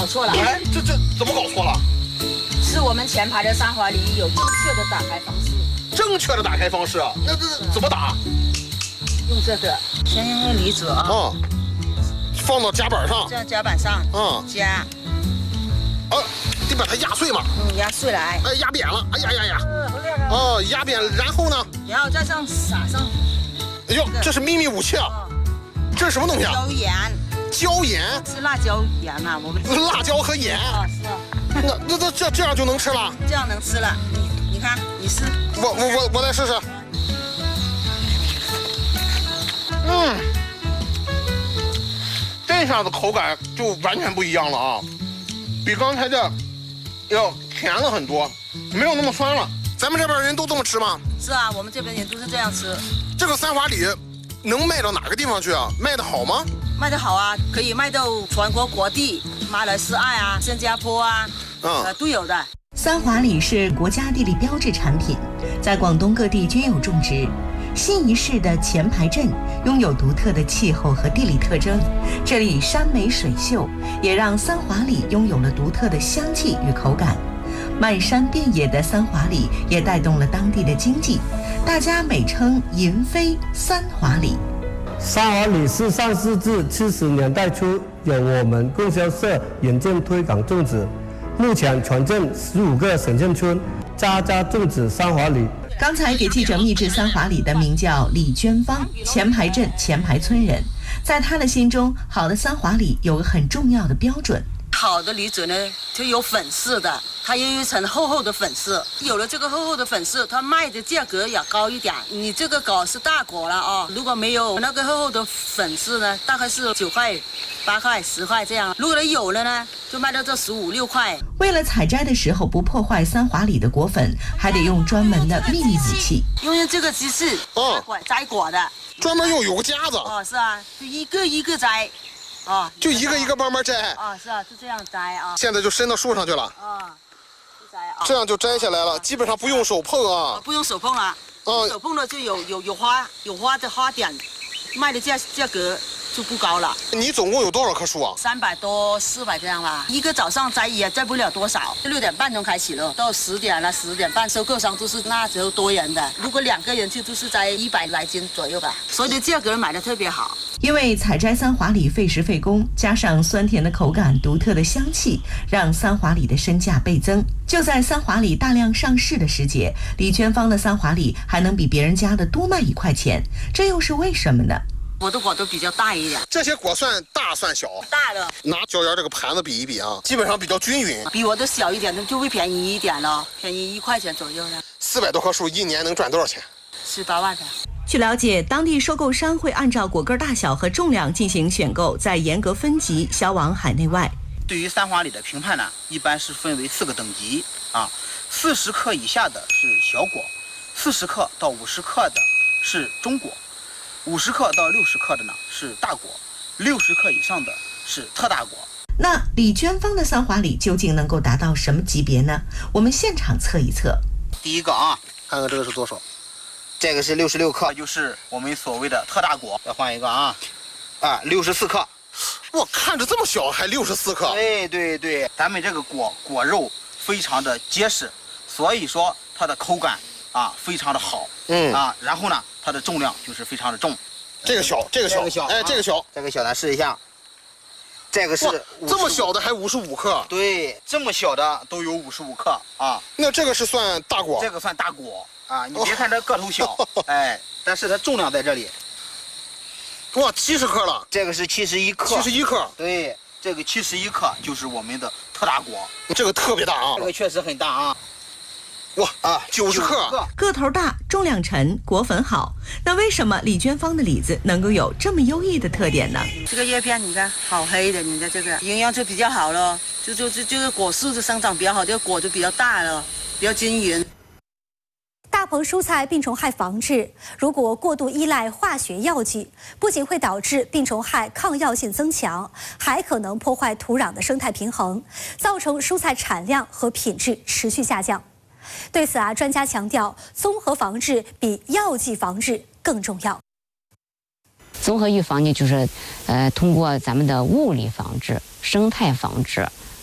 搞错了。 哎，这怎么搞错了？ 是我们前排的三华梨有正确的打开方式。 正确的打开方式啊？那这怎么打？ 用这个，先用梨子啊。 放到夹板上。 这样夹板上。夹。 得把它压碎嘛。 压碎来。 哎，压扁了。哎呀呀呀。压扁，然后呢？ 然后再上撒上。 哎呦，这是秘密武器啊！这是什么东西啊？ 椒盐。 椒盐。 是辣椒盐啊，我们。 辣椒和盐。 是啊。 那这样就能吃了？ 这样能吃了。你看，你试。 我来试试。这下子口感就完全不一样了啊，比刚才的要甜了很多，没有那么酸了。咱们这边人都这么吃吗？ 是啊，我们这边人都是这样吃。 这个三华梨能卖到哪个地方去啊？卖得好吗？ 卖得好啊，可以卖到全国各地，马来西亚啊、新加坡啊，都有的。 三华梨是国家地理标志产品，在广东各地均有种植。新沂市的前排镇拥有独特的气候和地理特征，这里山美水秀，也让三华梨拥有了独特的香气与口感。漫山遍野的三华梨也带动了当地的经济，大家美称银飞三华梨。 三华梨是上世纪70年代初由我们供销社引进推广种植，目前全镇15个省镇村家家种植三华梨。 刚才给记者秘制三华梨的名叫李娟芳，前排镇前排村人。在她的心中，好的三华梨有个很重要的标准。 好的梨子呢，就有粉饰的，它有一层厚厚的粉饰。有了这个厚厚的粉饰，它卖的价格也高一点。你这个果是大果了啊，如果没有那个厚厚的粉饰呢，大概是9块、8块、10块这样。如果有了呢，就卖到这15、16块。 为了采摘的时候不破坏三华梨的果粉，还得用专门的秘密武器。 用这个机器摘果的， 专门有个夹子。 是啊，就一个一个摘。 就一个一个慢慢摘。 是啊，就这样摘啊。 现在就伸到树上去了。 就摘啊。 这样就摘下来了，基本上不用手碰啊。 不用手碰了。手碰了就有花的花点，卖的价格就不高了。 你总共有多少棵树啊 ？300多、400这样吧。一个早上摘也摘不了多少，6点半钟开始了，到10点了，10点半收购商都是那时候多人的。如果2个人去，就是摘100来斤左右吧。所以的价格买的特别好。 因为采摘三华梨费时费工，加上酸甜的口感、独特的香气，让三华梨的身价倍增。就在三华梨大量上市的时节，李娟芳的三华梨还能比别人家的多卖1块钱，这又是为什么呢？ 我的果都比较大一点。 这些果算大算小？ 大的。 拿椒盐这个盘子比一比啊，基本上比较均匀。 比我的小一点的就会便宜一点了，便宜1块钱左右呢。 400多棵树1年能赚多少钱 ？18万的。 据了解，当地收购商会按照果根大小和重量进行选购，再严格分级销往海内外。 对于三华梨的评判呢，一般是分为4个等级啊，40克以下的是小果，40克到50克的是中果，50克到60克的呢是大果，60克以上的是特大果。 那李娟芳的三华梨究竟能够达到什么级别呢？我们现场测一测。 第一个啊， 看看这个是多少？ 这个是66克，就是我们所谓的特大果。再换一个啊，64克。 哇，看着这么小还64克。 对，咱们这个果肉非常的结实，所以说它的口感非常的好。然后呢，它的重量就是非常的重。 这个小，哎，这个小， 这个小咱试一下。这个是这么小的还55克？ 对，这么小的都有55克啊。 那这个是算大果？ 这个算大果啊，你别看这个头小，但是它重量在这里。 哇，70克了。 这个是71克。 71克。 对，这个71克就是我们的特大果。 这个特别大啊。 这个确实很大啊。 哇，90克。 个头大，重量沉，果粉好。那为什么李娟芳的梨子能够有这么优异的特点呢？ 这个叶片你看好黑的，你看这个营养就比较好了，就是果树的生长比较好，这个果就比较大了，比较均匀。 大棚蔬菜病虫害防治，如果过度依赖化学药剂，不仅会导致病虫害抗药性增强，还可能破坏土壤的生态平衡，造成蔬菜产量和品质持续下降。对此专家强调，综合防治比药剂防治更重要。 综合预防呢，就是通过咱们的物理防治、生态防治，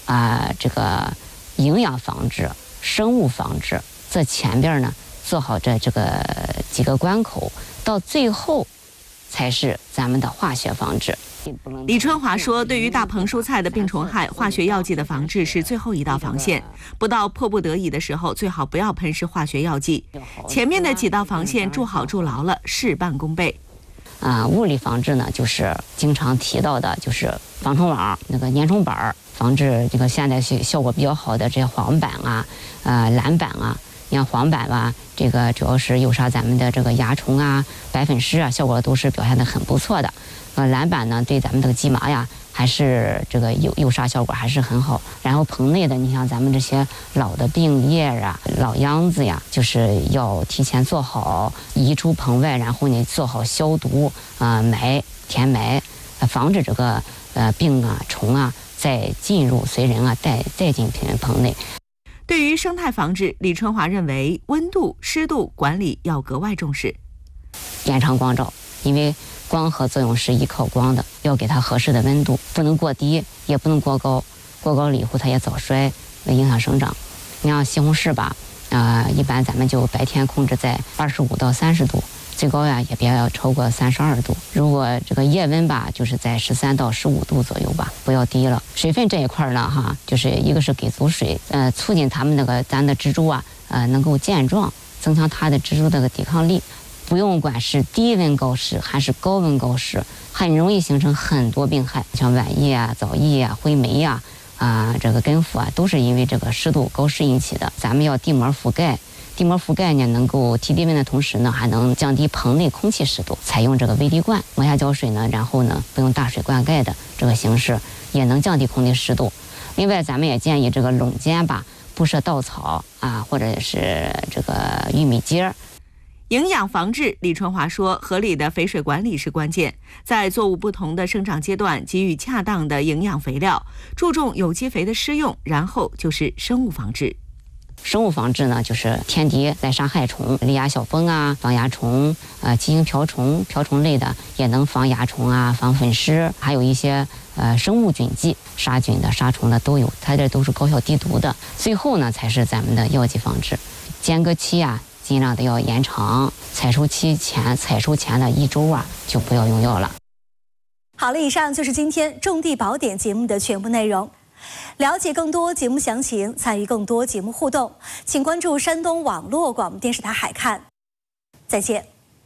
这个营养防治、生物防治，这前边呢做好这个几个关口，到最后才是咱们的化学防治。 李春华说，对于大棚蔬菜的病虫害，化学药剂的防治是最后一道防线，不到迫不得已的时候，最好不要喷施化学药剂。前面的几道防线筑好筑牢了，事半功倍。 物理防治呢，就是经常提到的，就是防虫网、那个粘虫板，防治这个现在效果比较好的这些黄板啊、蓝板啊。你像黄板吧，这个主要是诱杀咱们的这个蚜虫啊、白粉虱啊，效果都是表现得很不错的。蓝板呢，对咱们这个蓟麻呀，还是这个诱杀效果还是很好。然后棚内的，你像咱们这些老的病叶啊、老秧子呀，就是要提前做好移出棚外，然后呢做好消毒填埋，防止这个病啊、虫啊再进入随人啊再进棚内。 对于生态防治，李春华认为温度、湿度管理要格外重视。 延长光照，因为光合作用是依靠光的，要给它合适的温度，不能过低，也不能过高。过高了以后它也早衰，影响生长。你像西红柿吧，一般咱们就白天控制在25到30度，最高呀也别要超过32度。如果这个夜温吧，就是在13到15度左右吧，不要低了。水分这一块呢，就是一个是给足水，促进咱的植株啊，能够健壮，增强它的植株的抵抗力。不用管是低温高湿还是高温高湿，很容易形成很多病害，像晚叶啊、早叶啊、灰霉呀、这个根腐啊，都是因为这个湿度高湿引起的。咱们要地膜覆盖，地膜覆盖呢，能够提低温的同时呢，还能降低棚内空气湿度。采用这个微滴灌，往下浇水呢，然后呢，不用大水灌溉的这个形式，也能降低空气湿度。另外，咱们也建议这个垄间吧，不设稻草或者是这个玉米秸。 营养防治，李春华说，合理的肥水管理是关键，在作物不同的生长阶段给予恰当的营养肥料，注重有机肥的施用，然后就是生物防治。 生物防治呢，就是天敌来杀害虫，离蚜小蜂啊，防蚜虫，畸形瓢虫类的也能防蚜虫啊，防粉虱，还有一些生物菌剂，杀菌的、杀虫的都有，它这都是高效低毒的。最后呢，才是咱们的药剂防治，间隔期尽量的要延长，采收前的1周就不要用药了。 好了，以上就是今天种地宝典节目的全部内容。了解更多节目详情，参与更多节目互动，请关注山东网络广播电视台海看。再见。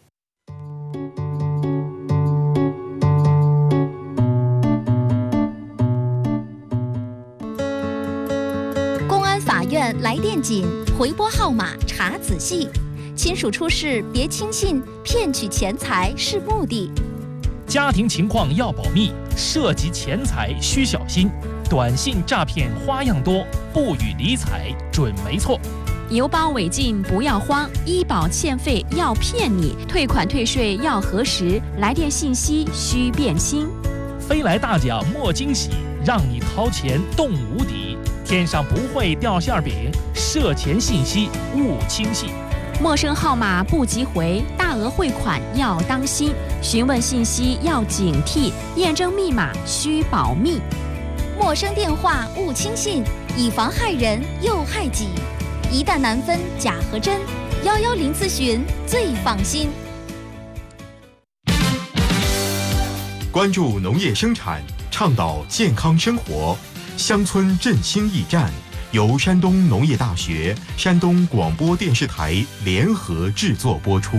公安法院来电紧，回拨号码查仔细。亲属出事别轻信，骗取钱财是目的。 家庭情况要保密，涉及钱财需小心。短信诈骗花样多，不予理睬准没错。 邮包违禁不要慌，医保欠费要骗你，退款退税要核实，来电信息需辨清。 飞来大奖莫惊喜，让你掏钱动无底。天上不会掉馅饼，涉钱信息勿轻信。 陌生号码不急回，大额汇款要当心，询问信息要警惕，验证密码需保密。 陌生电话勿轻信，以防害人又害己。一旦难分假和真，110咨询最放心。 关注农业生产，倡导健康生活，乡村振兴驿站由山东农业大学、山东广播电视台联合制作播出。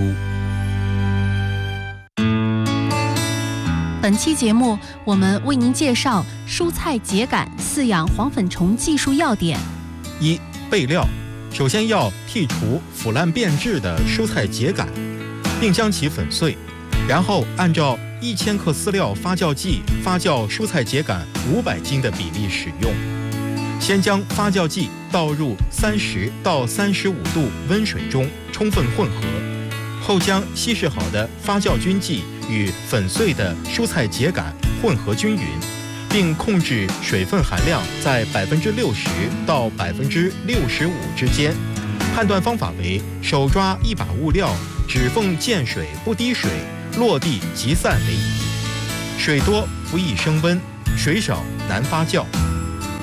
本期节目，我们为您介绍蔬菜秸秆饲养黄粉虫技术要点。 1、备料。首先要剔除腐烂变质的蔬菜秸秆，并将其粉碎，然后按照1000克饲料发酵剂发酵蔬菜秸秆500斤的比例使用。先将发酵剂倒入30到35度温水中充分混合，后将稀释好的发酵菌剂与粉碎的蔬菜秸秆混合均匀，并控制水分含量在60%到65%之间。判断方法为手抓一把物料，指缝见水不滴水，落地即散为宜。水多不易升温，水少难发酵。 2、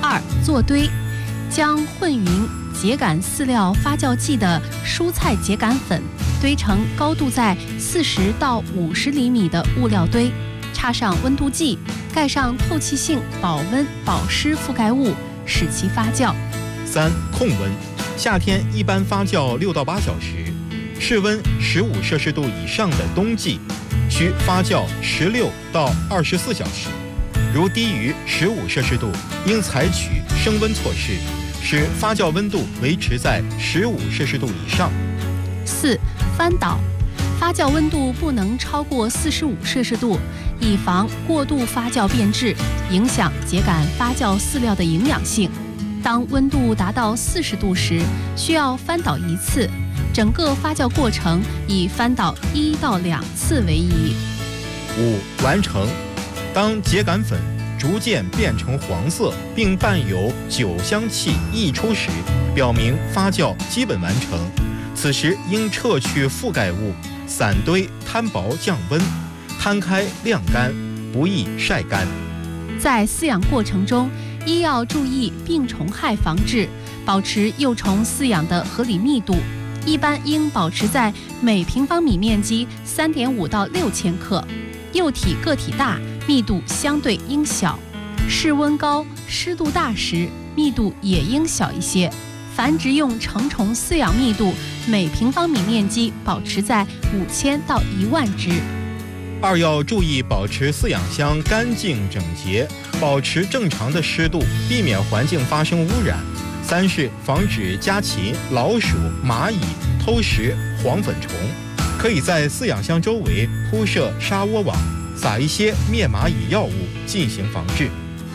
做堆，将混匀秸秆饲料发酵剂的蔬菜秸秆粉堆成高度在40到50厘米的物料堆，插上温度计，盖上透气性保温保湿覆盖物，使其发酵。 3. 控温，夏天一般发酵6到8小时，室温15摄氏度以上的冬季需发酵16到24小时，如低于15摄氏度，应采取升温措施，使发酵温度维持在15摄氏度以上。 4. 翻倒，发酵温度不能超过45摄氏度，以防过度发酵变质，影响秸秆发酵饲料的营养性。当温度达到40度时，需要翻倒1次，整个发酵过程以翻倒1到2次为宜。 5. 完成，当秸秆粉逐渐变成黄色，并伴有酒香气溢出时，表明发酵基本完成。此时应撤去覆盖物，散堆摊薄降温，摊开晾干，不宜晒干。 在饲养过程中，一要注意病虫害防治，保持幼虫饲养的合理密度，一般应保持在每平方米面积3.5到6千克。幼体个体大，密度相对应小；室温高、湿度大时，密度也应小一些。繁殖用成虫饲养密度每平方米面积保持在5000到10000只。 2要注意保持饲养箱干净整洁，保持正常的湿度，避免环境发生污染。3是防止家禽、老鼠、蚂蚁偷食黄粉虫，可以在饲养箱周围铺设沙窝网，撒一些灭蚂蚁药物进行防治。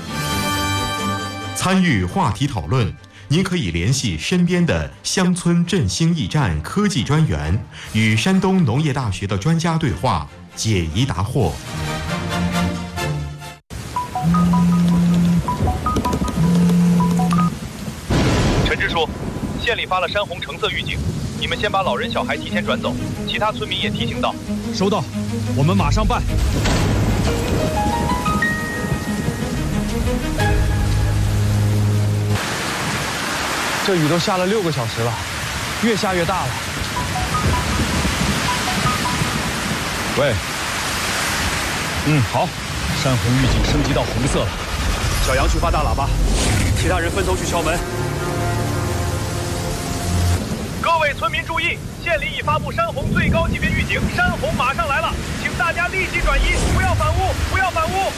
参与话题讨论，您可以联系身边的乡村振兴驿站科技专员，与山东农业大学的专家对话，解疑答惑。 陈支书，县里发了山洪橙色预警，你们先把老人小孩提前转走，其他村民也提醒到。 收到，我们马上办。这雨都下了6个小时了，越下越大了。喂，好，山洪预警升级到红色了。小杨去发大喇叭，其他人分头去敲门。 各位村民注意，县里已发布山洪最高级别预警，山洪马上来了，请大家立即转移，不要反屋，不要反屋。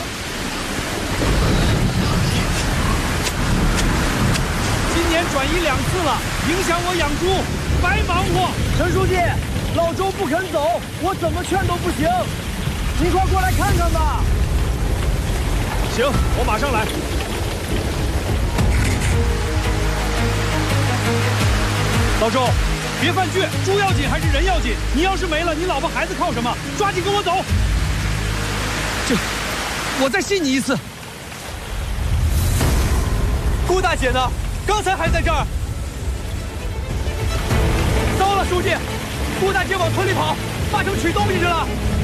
今年转移2次了，影响我养猪，白忙活。 陈书记，老周不肯走，我怎么劝都不行，您快过来看看吧。 行，我马上来。老周，别犯倔，猪要紧还是人要紧？你要是没了，你老婆孩子靠什么？抓紧跟我走。我再信你一次。顾大姐呢？刚才还在这儿。糟了，书记，顾大姐往村里跑，八成取东西去了。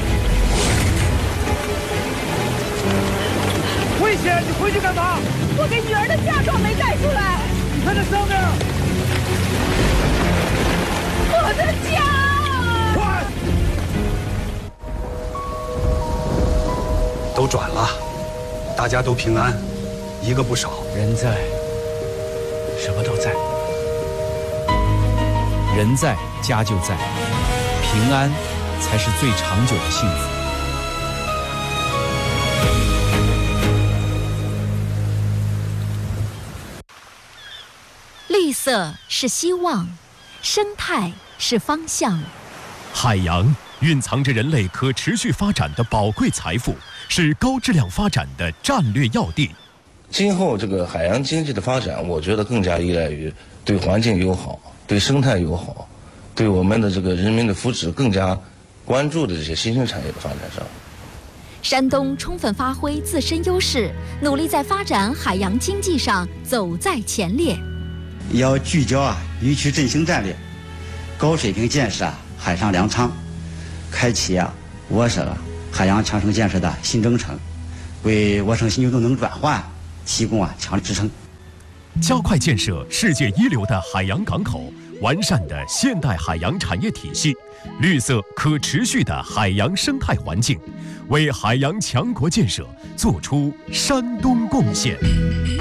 危险！你回去干嘛？ 我给女儿的嫁妆没带出来。 你看这上面。 我的家！ 快！ 都转了，大家都平安，一个不少。 人在，什么都在。人在，家就在，平安才是最长久的幸福。 绿色是希望，生态是方向。 海洋蕴藏着人类可持续发展的宝贵财富，是高质量发展的战略要地。 今后这个海洋经济的发展，我觉得更加依赖于对环境友好、对生态友好、对我们的这个人民的福祉更加关注的这些新兴产业的发展上。 山东充分发挥自身优势，努力在发展海洋经济上走在前列。 要聚焦渔区振兴战略，高水平建设海上粮仓，开启我省海洋强城建设的新征程，为我省新旧动能转换提供强力支撑。 加快建设世界一流的海洋港口，完善的现代海洋产业体系，绿色可持续的海洋生态环境，为海洋强国建设做出山东贡献。